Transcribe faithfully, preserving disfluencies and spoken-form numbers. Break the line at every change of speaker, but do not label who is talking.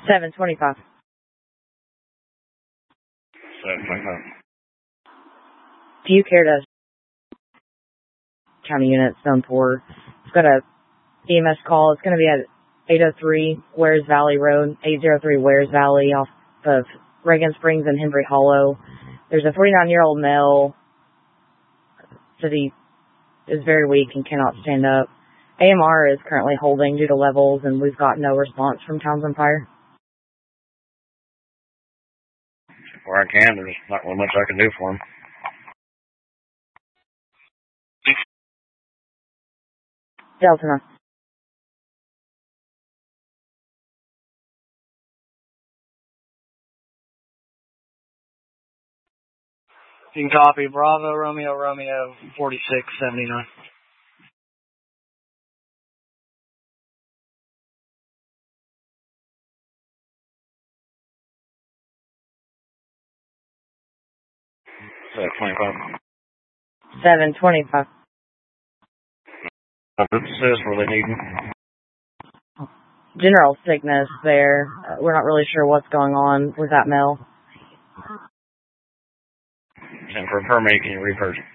seven twenty-five.
seven twenty-five.
Do you care to county unit Stoneport? It's got a E M S call. It's going to be at eight oh three Wares Valley Road, eight oh three Wares Valley off of Reagan Springs and Henry Hollow. There's a forty-nine-year-old male that he is very weak and cannot stand up. A M R is currently holding due to levels, and we've got no response from Townsend Fire.
Where I can, there's not really much I can do for him.
Delta nine.
You can copy Bravo, Romeo, Romeo, forty-six seventy-nine.
seven twenty-five.
seven twenty-five.
This is where they need him.
General sickness there. Uh, we're not really sure what's going on with that male.
And for a permit, can you read first?